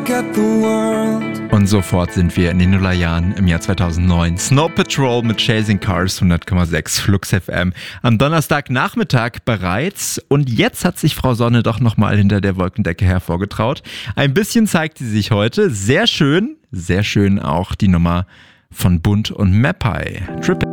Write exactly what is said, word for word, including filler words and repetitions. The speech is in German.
Und sofort sind wir in den Nullerjahren im Jahr zweitausendneun. Snow Patrol mit Chasing Cars, hundert Komma sechs Flux F M. Am Donnerstagnachmittag bereits. Und jetzt hat sich Frau Sonne doch nochmal hinter der Wolkendecke hervorgetraut. Ein bisschen zeigt sie sich heute. Sehr schön, sehr schön auch die Nummer von Bund und Mapei. Triple